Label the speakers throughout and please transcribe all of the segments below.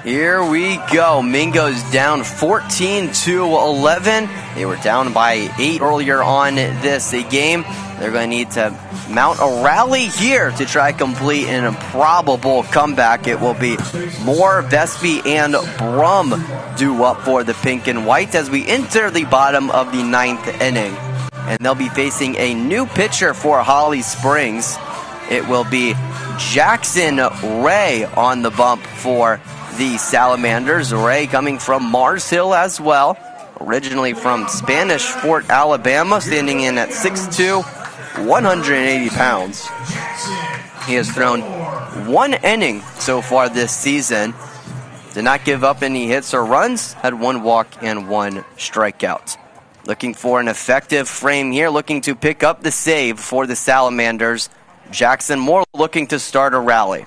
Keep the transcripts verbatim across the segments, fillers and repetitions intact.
Speaker 1: Here we go. Mingo's down fourteen to eleven. They were down by eight earlier on this game. They're going to need to mount a rally here to try to complete an improbable comeback. It will be Moore, Vespi, and Brum due up for the pink and white as we enter the bottom of the ninth inning. And they'll be facing a new pitcher for Holly Springs. It will be Jackson Ray on the bump for the Salamanders. Ray coming from Mars Hill as well. Originally from Spanish Fort, Alabama, standing in at six two, one hundred eighty pounds. He has thrown one inning so far this season. Did not give up any hits or runs. Had one walk and one strikeout. Looking for an effective frame here. Looking to pick up the save for the Salamanders. Jackson Moore looking to start a rally.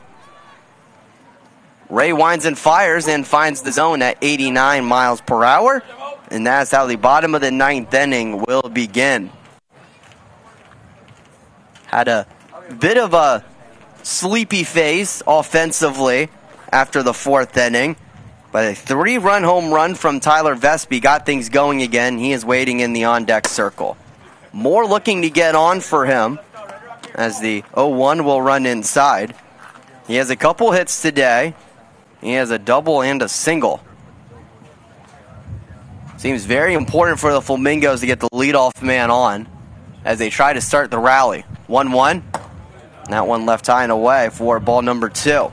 Speaker 1: Ray winds and fires and finds the zone at eighty-nine miles per hour. And that's how the bottom of the ninth inning will begin. Had a bit of a sleepy phase offensively after the fourth inning. But a three-run home run from Tyler Vespi got things going again. He is waiting in the on-deck circle. Moore looking to get on for him as the oh one will run inside. He has a couple hits today. He has a double and a single. Seems very important for the Flamingos to get the leadoff man on as they try to start the rally. one one. That one left high and away for ball number two.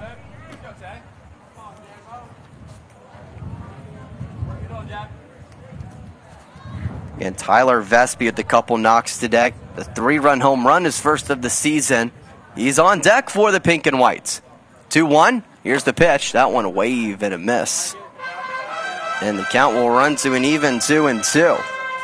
Speaker 1: And Tyler Vespi with a couple knocks today. The three-run home run is first of the season. He's on deck for the pink and whites. two one. Here's the pitch. That one a wave and a miss. And the count will run to an even two and two.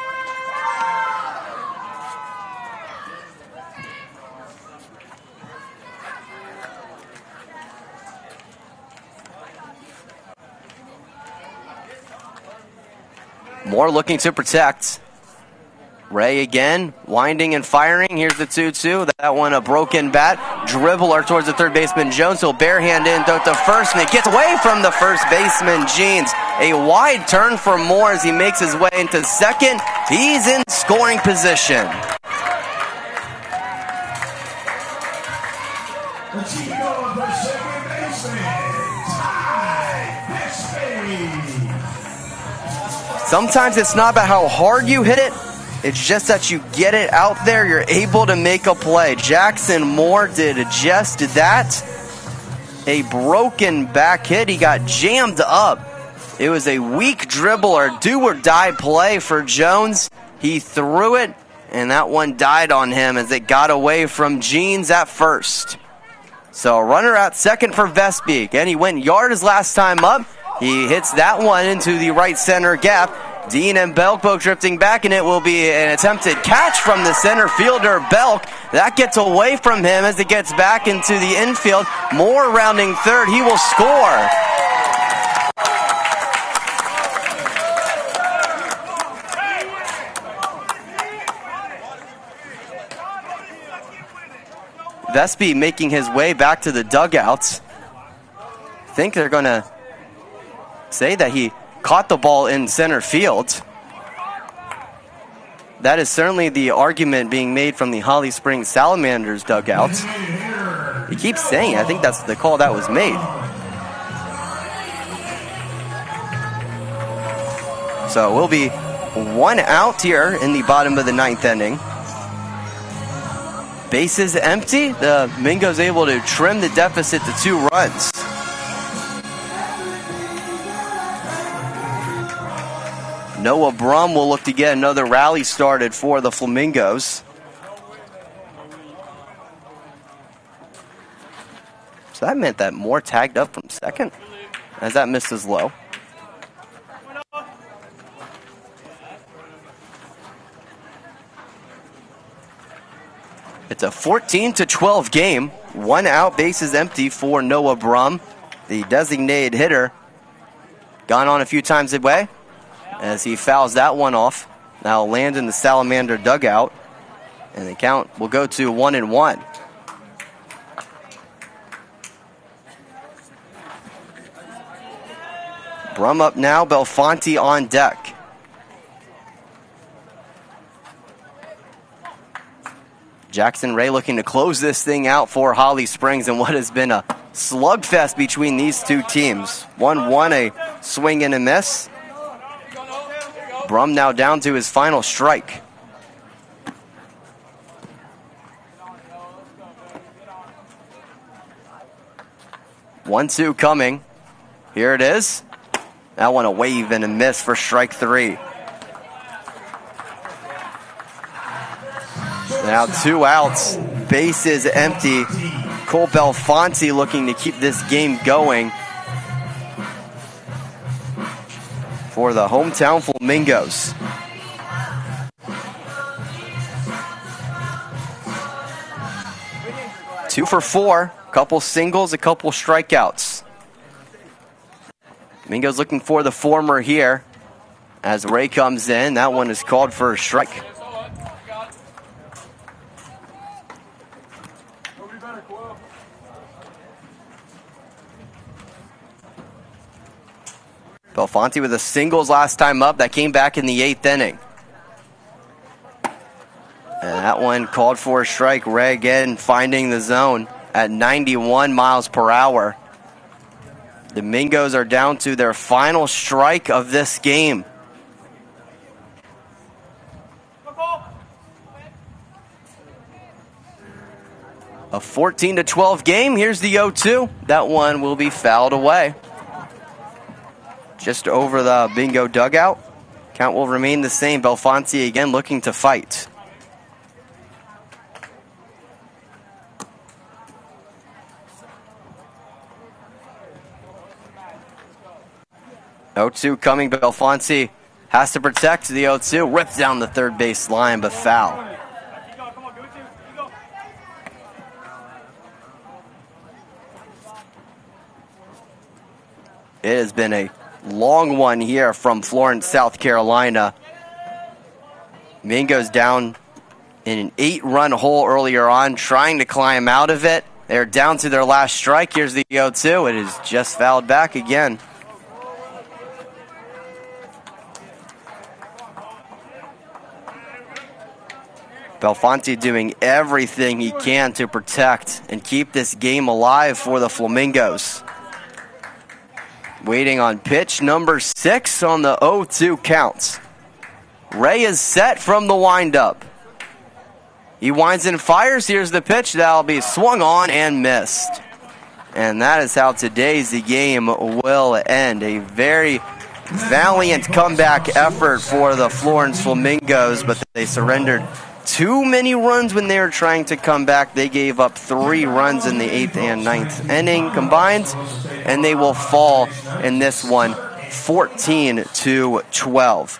Speaker 1: Moore looking to protect. Ray again, winding and firing. Here's the two two. That one a broken bat. Dribbler towards the third baseman, Jones. He'll barehand in to the first, and it gets away from the first baseman, Jeans. A wide turn for Moore as he makes his way into second. He's in scoring position. Sometimes it's not about how hard you hit it. It's just that you get it out there, you're able to make a play. Jackson Moore did just that. A broken back hit. He got jammed up. It was a weak dribble or do-or-die play for Jones. He threw it, and that one died on him as it got away from Jeans at first. So a runner at second for Vespi. Again, he went yard his last time up. He hits that one into the right center gap. Dean and Belk both drifting back, and it will be an attempted catch from the center fielder, Belk. That gets away from him as it gets back into the infield. Moore rounding third. He will score. Vespi making his way back to the dugouts. I think they're going to say that he caught the ball in center field. That is certainly the argument being made from the Holly Springs Salamanders dugouts. He keeps saying it. I think that's the call that was made. So we'll be one out here in the bottom of the ninth inning. Bases empty. The Mingo's able to trim the deficit to two runs. Noah Brum will look to get another rally started for the Flamingos. So that meant that Moore tagged up from second as that misses low. It's a fourteen to twelve game. One out, bases empty for Noah Brum, the designated hitter. Gone on a few times away as he fouls that one off. Now land in the Salamander dugout, and the count will go to one and one. Brum up now, Belfonte on deck. Jackson Ray looking to close this thing out for Holly Springs in what has been a slugfest between these two teams. one one, a swing and a miss. Brum now down to his final strike. one two coming. Here it is. That one a wave and a miss for strike three. Now two outs, bases empty. Cole Belfonte looking to keep this game going for the hometown Flamingos. Two for four, couple singles, a couple strikeouts. Flamingos looking for the former here as Ray comes in. That one is called for a strike. Belfonte with the singles last time up. That came back in the eighth inning. And that one called for a strike. Ray again finding the zone at ninety-one miles per hour. The Mingos are down to their final strike of this game. A fourteen to twelve game. Here's the oh two. That one will be fouled away. Just over the Bingo dugout. Count will remain the same. Belfonte again looking to fight. oh two coming. Belfonte has to protect the oh two. Rips down the third base line, but foul. It has been a long one here from Florence, South Carolina. Mingos down in an eight-run hole earlier on, trying to climb out of it. They're down to their last strike. Here's the oh two. It is just fouled back again. Belfonte doing everything he can to protect and keep this game alive for the Flamingos. Waiting on pitch number six on the oh two count. Ray is set from the windup. He winds and fires. Here's the pitch. That'll be swung on and missed. And that is how today's game will end. A very valiant comeback effort for the Florence Flamingos, but they surrendered too many runs when they were trying to come back. They gave up three runs in the eighth and ninth inning combined, and they will fall in this one fourteen to twelve.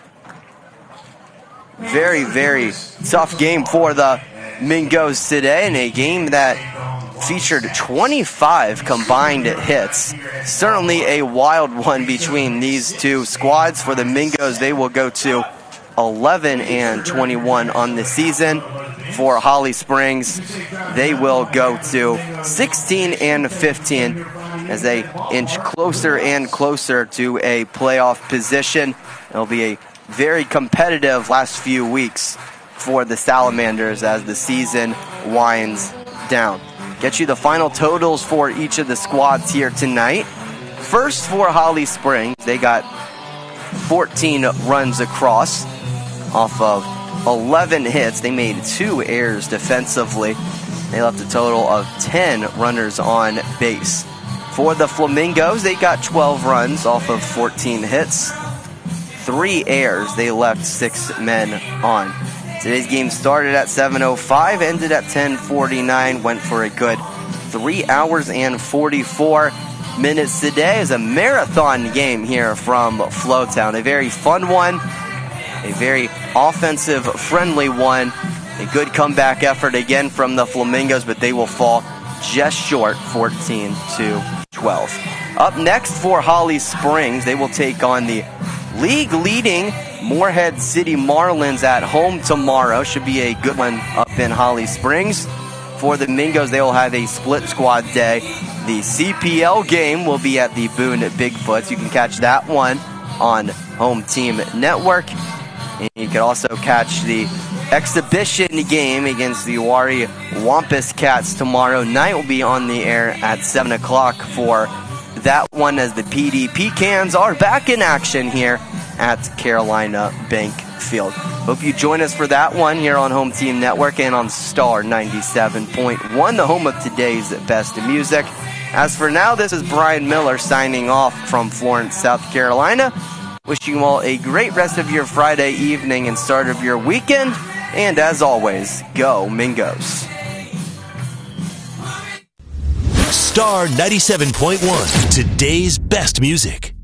Speaker 1: Very, very tough game for the Mingos today, and a game that featured twenty-five combined hits. Certainly a wild one between these two squads. For the Mingos, they will go to eleven and twenty-one on the season. For Holly Springs, they will go to sixteen and fifteen as they inch closer and closer to a playoff position. It'll be a very competitive last few weeks for the Salamanders as the season winds down. Get you the final totals for each of the squads here tonight. First, for Holly Springs, they got fourteen runs across off of eleven hits. They made two errors defensively. They left a total of ten runners on base. For the Flamingos, they got twelve runs off of fourteen hits. Three errors. They left six men on. Today's game started at seven oh five, ended at ten forty-nine, went for a good three hours and forty-four minutes today. Is a marathon game here from Flowtown. A very fun one, a very offensive friendly one. A good comeback effort again from the Flamingos, but they will fall just short, fourteen to twelve. Up next for Holly Springs, they will take on the league leading Moorhead City Marlins at home tomorrow. Should be a good one up in Holly Springs. For the Mingos, they will have a split squad day The C P L game will be at the Boone Bigfoots. You can catch that one on Home Team Network. And you can also catch the exhibition game against the Wari Wampus Cats tomorrow night. Will be on the air at seven o'clock for that one, as the P D Pecans are back in action here at Carolina Bank Field. Hope you join us for that one here on Home Team Network and on Star ninety-seven point one, the home of today's best music. As for now, this is Brian Miller signing off from Florence, South Carolina. Wishing you all a great rest of your Friday evening and start of your weekend. And as always, go Mingos.
Speaker 2: Star ninety-seven point one, today's best music.